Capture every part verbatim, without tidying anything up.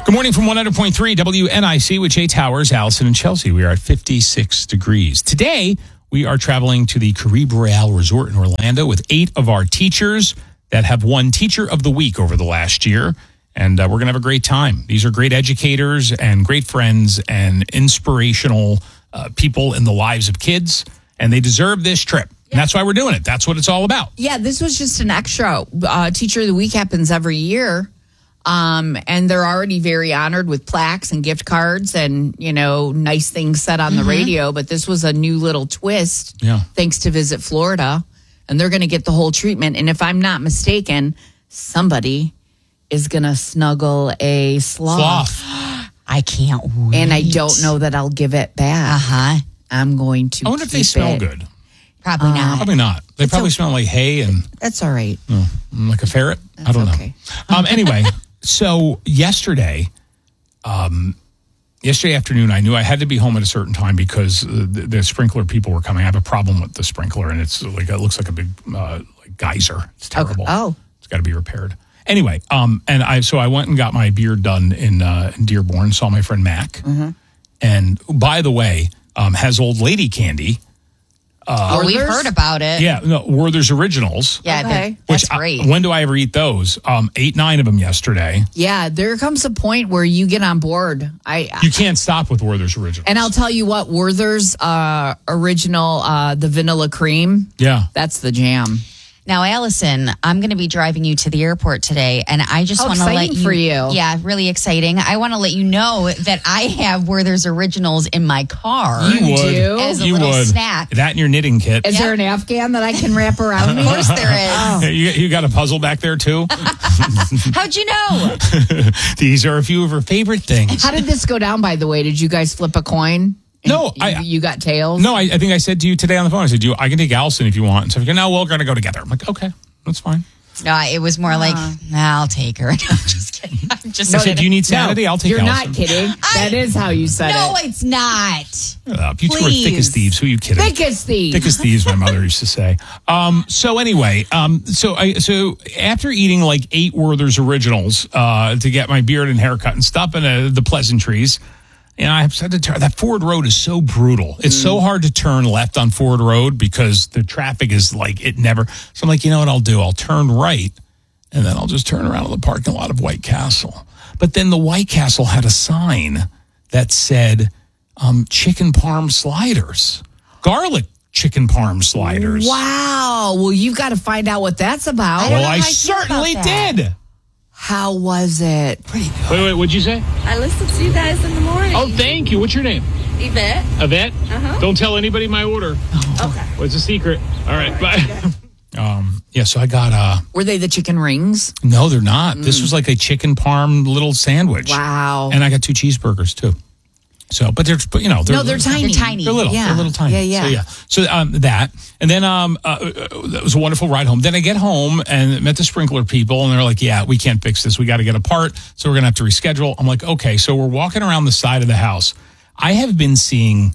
Good morning from one hundred point three W N I C with Jay Towers, Allison, and Chelsea. We are at fifty-six degrees. Today, we are traveling to the Caribe Royale Resort in Orlando with eight of our teachers that have won Teacher of the Week over the last year. And uh, we're going to have a great time. These are great educators and great friends and inspirational uh, people in the lives of kids. And they deserve this trip. And that's why we're doing it. That's what it's all about. Yeah, this was just an extra. Uh, Teacher of the Week happens every year. Um, and they're already very honored with plaques and gift cards and, you know, nice things said on the mm-hmm. radio. But this was a new little twist, yeah. thanks to Visit Florida. And they're going to get the whole treatment. And if I'm not mistaken, somebody is going to snuggle a sloth. Sloth. I can't wait. And I don't know that I'll give it back. Uh-huh. I'm going to I wonder if they smell it. good. Probably uh, not. Probably not. They it's probably okay. smell like hay and... That's all right. Oh, like a ferret? That's I don't okay. know. Um, anyway, so yesterday, um, yesterday afternoon, I knew I had to be home at a certain time because uh, the, the sprinkler people were coming. I have a problem with the sprinkler, and it's like it looks like a big uh, like geyser. It's terrible. Okay. Oh. It's got to be repaired. Anyway, um, and I so I went and got my beard done in, uh, in Dearborn, saw my friend Mac. Mm-hmm. And by the way, um, has old lady candy. Uh, oh, we've heard about it. Yeah, no, Werther's Originals. Yeah, okay. that, that's Which great. I, when do I ever eat those? Um, ate nine of them yesterday. Yeah, there comes a point where you get on board. I You can't stop with Werther's Originals. And I'll tell you what, Werther's uh, original, uh, the vanilla cream. Yeah. That's the jam. Now, Allison, I'm going to be driving you to the airport today, and I just How want to let exciting you. for you. Yeah, really exciting. I want to let you know that I have Werther's Originals in my car. You would. do? As a you little would. snack. That in your knitting kit. Is Yep. there an Afghan that I can wrap around me? Of course there is. Oh. You, you got a puzzle back there, too? How'd you know? These are a few of her favorite things. How did this go down, by the way? Did you guys flip a coin? And No, you, I- you got tails? No, I, I think I said to you today on the phone, I said, you, I can take Allison if you want. And so if you go, no, we're going to go together. I'm like, okay, that's fine. No, it was more like, nah, I'll take her. No, I'm just kidding. I'm just I said, kidding. do you need sanity? No, I'll take you're Allison. not kidding. That is how you said No, it. it's not. Shut up. You two are thick as Please. thieves. Who are you kidding? Thick as thieves. Thick as thieves, my mother used to say. Um, so anyway, um, so I so after eating like eight Werther's Originals uh, to get my beard and haircut and stuff and uh, the pleasantries, you know, I have said to turn. That Ford Road is so brutal. It's mm. so hard to turn left on Ford Road because the traffic is like it never. So I'm like, you know what I'll do? I'll turn right, and then I'll just turn around to the parking lot of White Castle. But then the White Castle had a sign that said um, chicken parm sliders, garlic chicken parm sliders. Wow. Well, you've got to find out what that's about. don't Well, know I how I feel about certainly that. did. How was it? Pretty good. Wait, wait, what'd you say? I listen to you guys in the morning. Oh, thank you. What's your name? Yvette. Yvette? Uh-huh. Don't tell anybody my order. Okay. What's the secret? All right, bye. Um, yeah, so I got, uh, Were they the chicken rings? no, they're not. Mm. This was like a chicken parm little sandwich. Wow. And I got two cheeseburgers too. So, but they're, but you know, they're, No, they're tiny. They're tiny. They're little. Yeah. They're little tiny. Yeah, yeah. So, yeah. So um, that. And then um, uh, uh, that was a wonderful ride home. Then I get home and met the sprinkler people, and they're like, yeah, we can't fix this. We got to get a part, so we're going to have to reschedule. I'm like, okay. So we're walking around the side of the house. I have been seeing,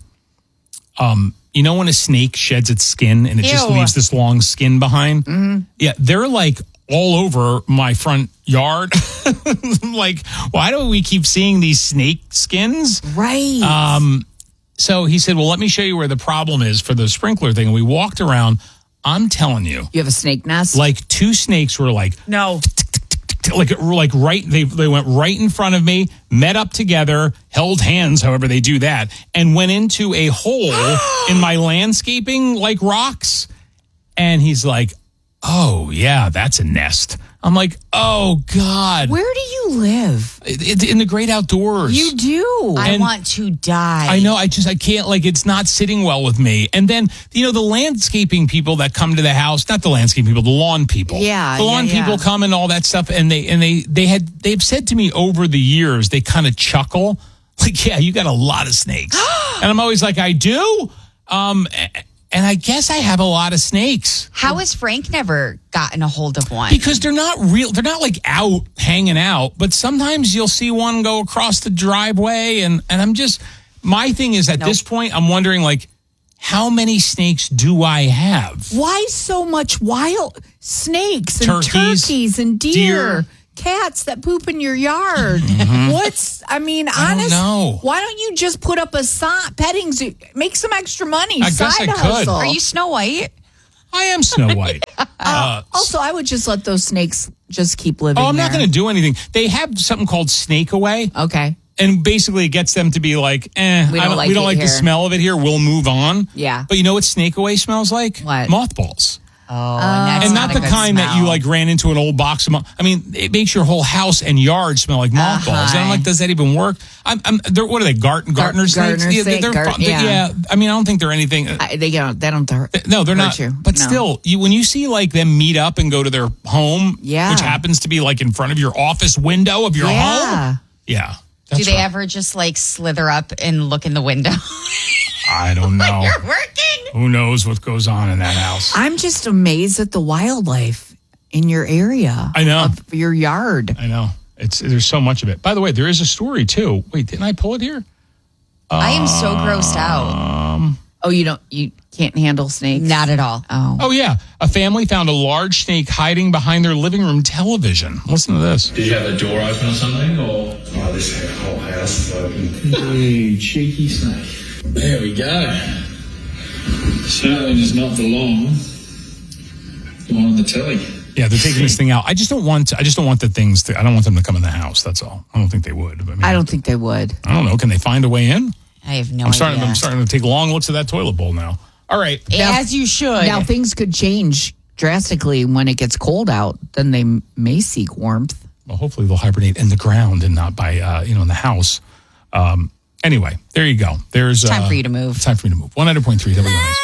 um, you know when a snake sheds its skin and it just Ew. leaves this long skin behind? Mm-hmm. Yeah, they're like all over my front yard. I'm like, why do we keep seeing these snake skins? Right. Um, so he said, well, let me show you where the problem is for the sprinkler thing. And we walked around. I'm telling you, you have a snake nest? like two snakes were like, no. like, like right, they, they went right in front of me, met up together, held hands, however they do that, and went into a hole in my landscaping, like rocks. And he's like, oh, yeah, that's a nest. I'm like, oh, God. Where do you live? It, it, in the great outdoors. You do. I And- want to die. I know. I just, I can't, like, it's not sitting well with me. And then, you know, the landscaping people that come to the house, not the landscaping people, the lawn people. Yeah, The lawn yeah, yeah. people come and all that stuff. And they, and they, they had, they've said to me over the years, they kind of chuckle, like, yeah, you got a lot of snakes. And I'm always like, I do. Um, and I guess I have a lot of snakes. How has Frank never gotten a hold of one? Because they're not real. They're not like out hanging out, but sometimes you'll see one go across the driveway. And, and I'm just, my thing is at Nope. this point, I'm wondering like, how many snakes do I have? Why so much wild snakes and Turkeys, turkeys, and deer? deer. cats that poop in your yard. What's, I mean, I don't honest, know. why don't you just put up a sign, petting zoo, make some extra money, I guess side I could. hustle. Are you Snow White? I am Snow White. Uh, Also, I would just let those snakes just keep living oh, I'm not there. going to do anything. They have something called Snake Away. Okay. And basically, it gets them to be like, eh, We I don't don't, like we don't it like the here. smell of it here. We'll move on. Yeah. But you know what Snake Away smells like? What? Mothballs. Oh, and, that's And not, a the good kind that you smell. like ran into an old box of. Mo- I mean, it makes your whole house and yard smell like mothballs. Uh-huh. And I'm like, does that even work? I'm, I'm they're, what are they? Gart, Gartner snakes? Gartner yeah, snake, they're, Gart- fun- they- yeah. yeah. I mean, I don't think they're anything. I, they don't, they don't hurt. No, they're hurt not. you. But No. still, you when you see like them meet up and go to their home, Yeah. which happens to be like in front of your office window of your Yeah. home, yeah. Do that's they right. ever just like slither up and look in the window? I don't know. You're working. Who knows what goes on in that house? I'm just amazed at the wildlife in your area. I know. Of your yard. I know. It's there's so much of it. By the way, there is a story too. Wait, didn't I pull it here? I am so grossed out. Oh, you don't, you can't handle snakes? Not at all. Oh. Oh yeah, a family found a large snake hiding behind their living room television. Listen to this. Did you have the door open or something, or? Oh, this whole house is open. Hey, cheeky snake. There we go. Certainly does not belong. The one on the telly. Yeah, they're taking this thing out. I just don't want. I just don't want the things. To, I don't want them to come in the house. That's all. I don't think they would. I, mean, I don't think they would. I don't know. Can they find a way in? I have no I'm starting. idea. I'm starting to take long looks at that toilet bowl now. All right. As you should. Now, things could change drastically when it gets cold out. Then they m- may seek warmth. Well, hopefully they'll hibernate in the ground and not by uh, you know in the house. Um, anyway, there you go. There's Time uh, for you to move. Time for you to move. one hundred point three W N S.